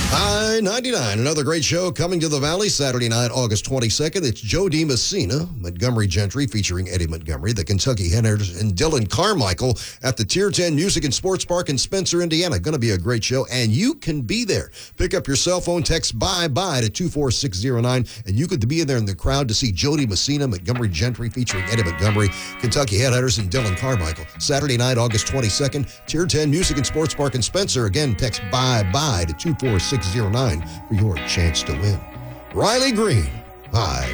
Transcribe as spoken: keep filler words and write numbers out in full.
I ninety-nine, another great show coming to the Valley Saturday night, August twenty-second. It's Joe DiMessina, Montgomery Gentry, featuring Eddie Montgomery, the Kentucky Headhunters, and Dylan Carmichael at the Tier ten Music and Sports Park in Spencer, Indiana. Going to be a great show, and you can be there. Pick up your cell phone, text bye-bye to two four six zero nine, and you could be in there in the crowd to see Joe DiMessina, Montgomery Gentry, featuring Eddie Montgomery, Kentucky Headhunters, and Dylan Carmichael. Saturday night, August twenty-second, Tier ten Music and Sports Park in Spencer. Again, text bye-bye to two four six zero nine for your chance to win. Riley Green, I